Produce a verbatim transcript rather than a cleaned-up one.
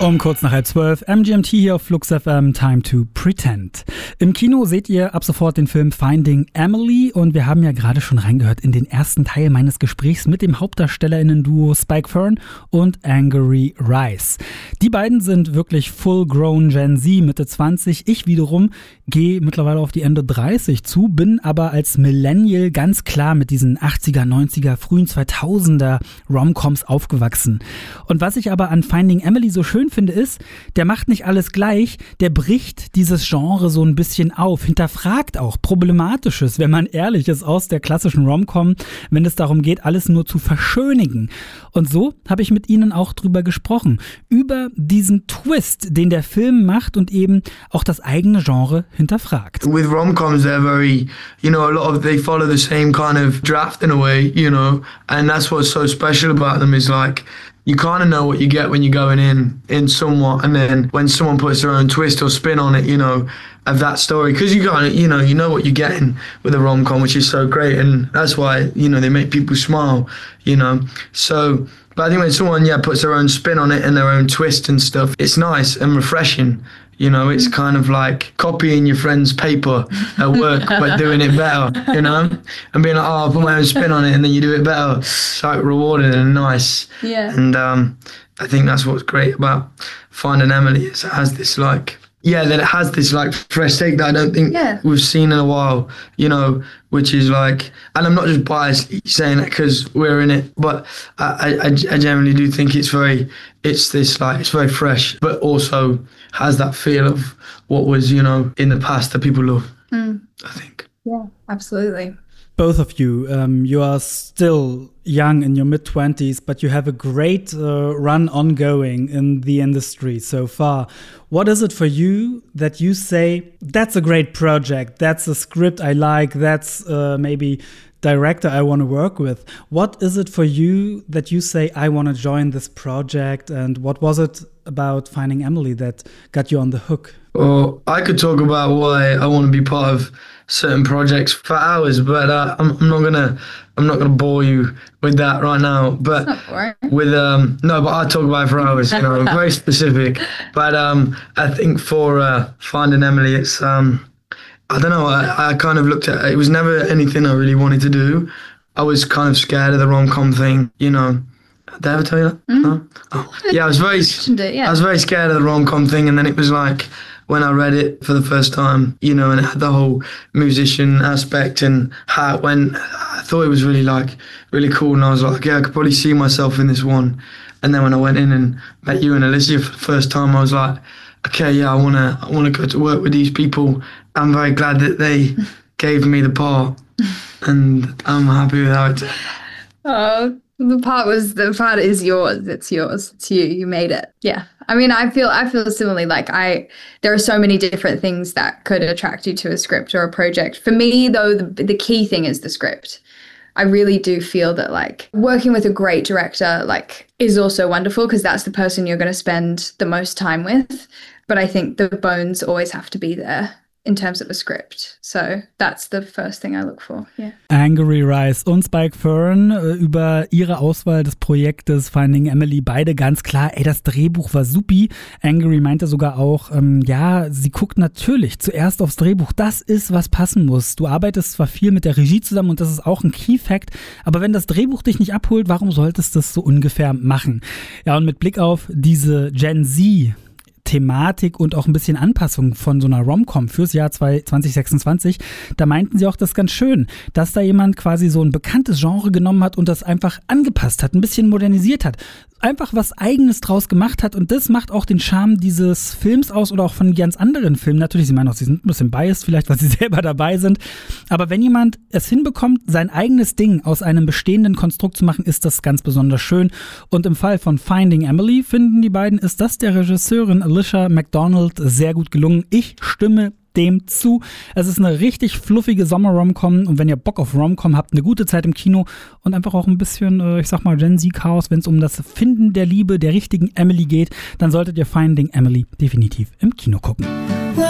Um kurz nach halb zwölf, M G M T hier auf Flux F M, Time to Pretend. Im Kino seht ihr ab sofort den Film Finding Emily und wir haben ja gerade schon reingehört in den ersten Teil meines Gesprächs mit dem HauptdarstellerInnen-Duo Spike Fern und Angourie Rice. Die beiden sind wirklich full-grown Gen Z, Mitte zwanzig. Ich wiederum gehe mittlerweile auf die Ende dreißig zu, bin aber als Millennial ganz klar mit diesen achtziger, neunziger, frühen zweitausender Rom-Coms aufgewachsen. Und was ich aber an Finding Emily so schön finde, ist, der macht nicht alles gleich, der bricht dieses Genre so ein bisschen auf, hinterfragt auch Problematisches, wenn man ehrlich ist, aus der klassischen Rom-Com, wenn es darum geht, alles nur zu verschönigen. Und so habe ich mit ihnen auch drüber gesprochen, über diesen Twist, den der Film macht und eben auch das eigene Genre hinterfragt. With rom-coms, they're very, you know, a lot of, they follow the same kind of draft in a way, you know, and that's what's so special about them is like, you kind of know what you get when you're going in, in somewhat, and then when someone puts their own twist or spin on it, you know, of that story, because you kind of, you know, you know what you're getting with a rom-com, which is so great, and that's why, you know, they make people smile, you know, so, but I think when someone, yeah, puts their own spin on it and their own twist and stuff, it's nice and refreshing. You know, it's kind of like copying your friend's paper at work, but doing it better, you know? And being like, oh, I'll put my own spin on it, and then you do it better. It's like rewarding and nice. Yeah. And um, I think that's what's great about Finding Emily, is it has this like, yeah, that it has this like fresh take that I don't think yeah. we've seen in a while, you know, which is like, and I'm not just biased saying that because we're in it, but I, I, I generally do think it's very, it's this like, it's very fresh, but also has that feel of what was, you know, in the past that people love, mm. I think. Yeah, absolutely. Both of you, um, you are still young in your mid-twenties, but you have a great uh, run ongoing in the industry so far. What is it for you that you say, that's a great project, that's a script I like, that's uh, maybe director I want to work with? What is it for you that you say, I want to join this project? And what was it about Finding Emily that got you on the hook? Well, I could talk about why I want to be part of certain projects for hours, but uh, I'm, I'm not gonna I'm not gonna bore you with that right now. But with um no, but I'll talk about it for hours. You know, very specific. But um, I think for uh, Finding Emily, it's um. I don't know, I, I kind of looked at it. It was never anything I really wanted to do. I was kind of scared of the rom-com thing, you know. Did I ever tell you that? Mm. No? Oh. Yeah, I was very it, yeah. I was very scared of the rom-com thing, and then it was like when I read it for the first time, you know, and it had the whole musician aspect and how it went, I thought it was really like really cool, and I was like, yeah, I could probably see myself in this one. And then when I went in and met you and Alicia for the first time, I was like, okay, yeah, I wanna I wanna go to work with these people. I'm very glad that they gave me the part, and I'm happy with how it turned out. Oh, the part was the part is yours. It's yours. It's you. You made it. Yeah. I mean, I feel I feel similarly. Like I, there are so many different things that could attract you to a script or a project. For me, though, the the key thing is the script. I really do feel that like working with a great director like is also wonderful because that's the person you're going to spend the most time with. But I think the bones always have to be there in terms of a script. So that's the first thing I look for. Yeah. Angourie Rice und Spike Fern äh, über ihre Auswahl des Projektes Finding Emily, beide ganz klar, ey, das Drehbuch war supi. Angourie meinte sogar auch, ähm, ja, sie guckt natürlich zuerst aufs Drehbuch. Das ist, was passen muss. Du arbeitest zwar viel mit der Regie zusammen und das ist auch ein Key-Fact, aber wenn das Drehbuch dich nicht abholt, warum solltest du das so ungefähr machen? Ja, und mit Blick auf diese Gen Z Thematik und auch ein bisschen Anpassung von so einer Rom-Com fürs Jahr zwanzig sechsundzwanzig, da meinten sie auch das ganz schön, dass da jemand quasi so ein bekanntes Genre genommen hat und das einfach angepasst hat, ein bisschen modernisiert hat, einfach was Eigenes draus gemacht hat, und das macht auch den Charme dieses Films aus oder auch von ganz anderen Filmen. Natürlich, sie meinen auch, sie sind ein bisschen biased vielleicht, weil sie selber dabei sind, aber wenn jemand es hinbekommt, sein eigenes Ding aus einem bestehenden Konstrukt zu machen, ist das ganz besonders schön, und im Fall von Finding Emily finden die beiden, ist das der Regisseurin Alicia McDonald sehr gut gelungen. Ich stimme dem zu. Es ist eine richtig fluffige Sommer-Rom-Com, und wenn ihr Bock auf Rom-Com habt, eine gute Zeit im Kino und einfach auch ein bisschen, ich sag mal, Gen Z-Chaos, wenn es um das Finden der Liebe, der richtigen Emily geht, dann solltet ihr Finding Emily definitiv im Kino gucken.